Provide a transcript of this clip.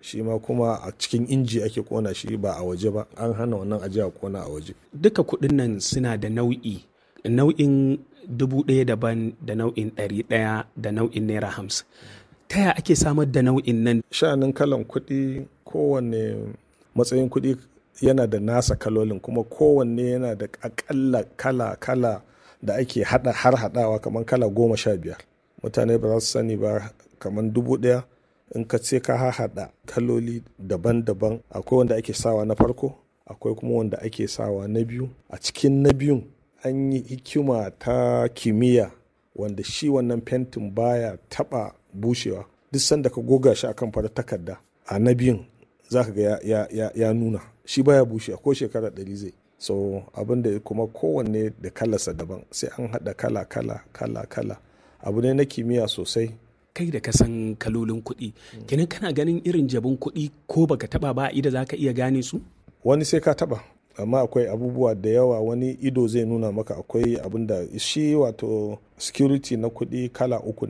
shi ma kuma a cikin inji ake kona shi ba a waje ba, an hana wannan ajiya kona a waje. Duka kuɗin nan suna da nau'in 1,000 daban da nau'in 100 da nau'in naira 50. Ta yaya ake samar da nau'in nan? Sha'anin kalan kuɗi, kowanne matsayin kuɗi yana da nasa kalolin, kuma kowanne yana da akalla kala da ake haɗawa kamar kala 15. Mutane ba za su sani ba, kamar 1,000 in ka ce ka haɗa kaloli daban-daban. Akwai wanda ake sawa na farko, akwai kuma wanda ake sawa na biyu. A cikin na biyun an yi hikima ta kimiyya wanda shi wannan fentin baya taɓa bushewa. Duk sanda ka goga shi akan farar takarda, a na biyun za ka ga ya nuna shi baya bushewa ko shekara 100 zai. So abin da kuma kowanne da kalarsa daban, sai an haɗa kala. Abu ne na kimiyya sosai. Kai da ka san kalolin kuɗi, kenan kana ganin irin jabin kuɗi ko baka taɓa ba ido za ka iya gane su? Wani sai ka taɓa, amma akwai abubuwa da yawa wani ido zai nuna maka. Akwai abin da shi wato security na kuɗi kala 3 ne.